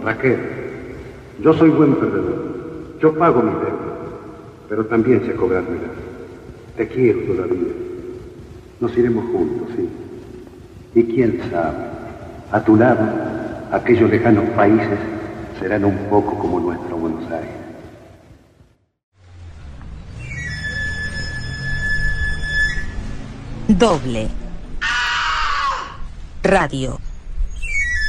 Raquel, yo soy buen perdedor. Yo pago mis deudas, pero también sé cobrármelas. Te quiero todavía. Nos iremos juntos, sí. Y quién sabe, a tu lado, aquellos lejanos países serán un poco como nuestro Buenos Aires. Doble Radio.